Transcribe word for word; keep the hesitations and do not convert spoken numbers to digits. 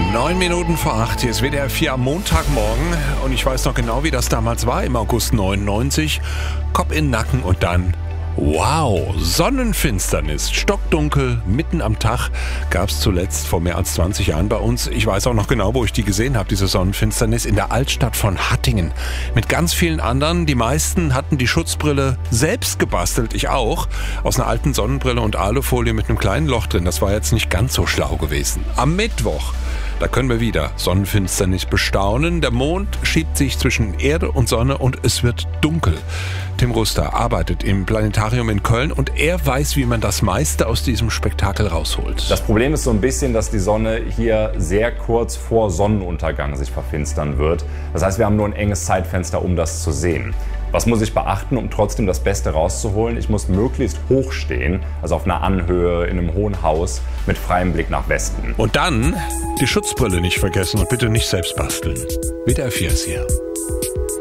Neun Minuten vor acht, hier ist W D R vier am Montagmorgen und ich weiß noch genau, wie das damals war im August neunundneunzig. Kopf in den Nacken und dann, wow, Sonnenfinsternis, stockdunkel, mitten am Tag, gab es zuletzt vor mehr als zwanzig Jahren bei uns. Ich weiß auch noch genau, wo ich die gesehen habe, diese Sonnenfinsternis, in der Altstadt von Hattingen. Mit ganz vielen anderen, die meisten hatten die Schutzbrille selbst gebastelt, ich auch, aus einer alten Sonnenbrille und Alufolie mit einem kleinen Loch drin. Das war jetzt nicht ganz so schlau gewesen. Am Mittwoch, da können wir wieder Sonnenfinsternis bestaunen. Der Mond schiebt sich zwischen Erde und Sonne und es wird dunkel. Tim Ruster arbeitet im Planetarium in Köln und er weiß, wie man das meiste aus diesem Spektakel rausholt. Das Problem ist so ein bisschen, dass die Sonne hier sehr kurz vor Sonnenuntergang sich verfinstern wird. Das heißt, wir haben nur ein enges Zeitfenster, um das zu sehen. Was muss ich beachten, um trotzdem das Beste rauszuholen? Ich muss möglichst hoch stehen, also auf einer Anhöhe, in einem hohen Haus, mit freiem Blick nach Westen. Und dann die Schutzbrille nicht vergessen und bitte nicht selbst basteln. W D R vier ist hier.